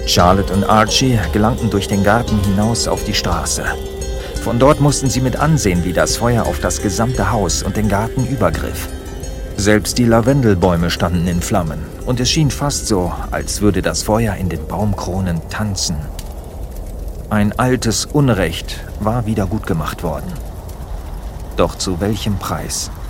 Charlotte und Archie gelangten durch den Garten hinaus auf die Straße. Von dort mussten sie mit ansehen, wie das Feuer auf das gesamte Haus und den Garten übergriff. Selbst die Lavendelbäume standen in Flammen, und es schien fast so, als würde das Feuer in den Baumkronen tanzen. Ein altes Unrecht war wieder gutgemacht worden. Doch zu welchem Preis?